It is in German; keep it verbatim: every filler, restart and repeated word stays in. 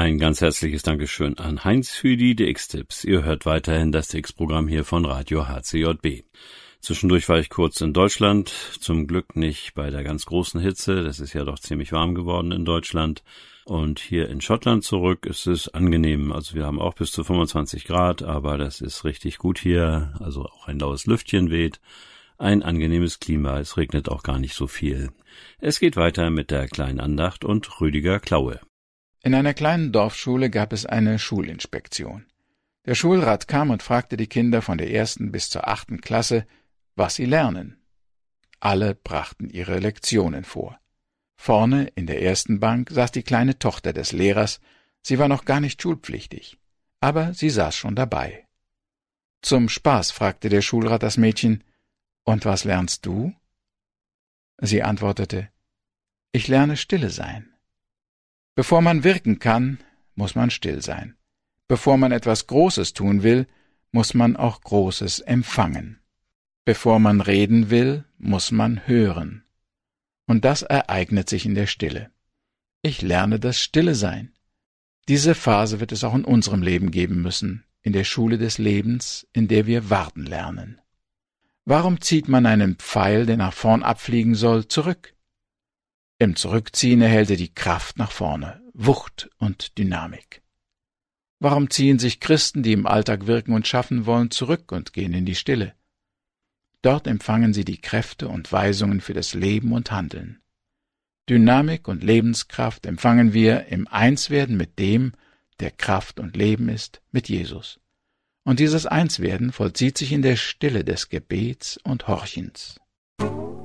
Ein ganz herzliches Dankeschön an Heinz für die D X-Tipps. Ihr hört weiterhin das D X-Programm hier von Radio H C J B. Zwischendurch war ich kurz in Deutschland, zum Glück nicht bei der ganz großen Hitze, das ist ja doch ziemlich warm geworden in Deutschland. Und hier in Schottland zurück ist es angenehm, also wir haben auch bis zu fünfundzwanzig Grad, aber das ist richtig gut hier, also auch ein laues Lüftchen weht. Ein angenehmes Klima, es regnet auch gar nicht so viel. Es geht weiter mit der kleinen Andacht und Rüdiger Klaue. In einer kleinen Dorfschule gab es eine Schulinspektion. Der Schulrat kam und fragte die Kinder von der ersten bis zur achten Klasse, was sie lernen. Alle brachten ihre Lektionen vor. Vorne in der ersten Bank saß die kleine Tochter des Lehrers, sie war noch gar nicht schulpflichtig, aber sie saß schon dabei. Zum Spaß fragte der Schulrat das Mädchen, »Und was lernst du?« Sie antwortete, »Ich lerne stille sein.« Bevor man wirken kann, muss man still sein. Bevor man etwas Großes tun will, muss man auch Großes empfangen. Bevor man reden will, muss man hören. Und das ereignet sich in der Stille. Ich lerne das Stille sein. Diese Phase wird es auch in unserem Leben geben müssen, in der Schule des Lebens, in der wir warten lernen. Warum zieht man einen Pfeil, der nach vorn abfliegen soll, zurück? Im Zurückziehen erhält er die Kraft nach vorne, Wucht und Dynamik. Warum ziehen sich Christen, die im Alltag wirken und schaffen wollen, zurück und gehen in die Stille? Dort empfangen sie die Kräfte und Weisungen für das Leben und Handeln. Dynamik und Lebenskraft empfangen wir im Einswerden mit dem, der Kraft und Leben ist, mit Jesus. Und dieses Einswerden vollzieht sich in der Stille des Gebets und Horchens.